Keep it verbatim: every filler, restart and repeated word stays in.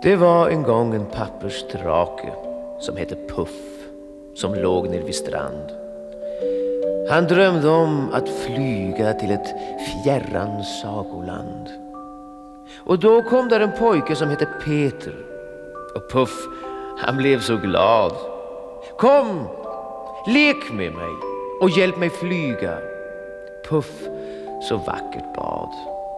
Det var en gång en pappersdrake som hette Puff som låg nere vid strand. Han drömde om att flyga till ett fjärran sagoland. Och då kom där en pojke som hette Peter. Och Puff, han blev så glad. Kom, lek med mig och hjälp mig flyga. Puff så vackert bad.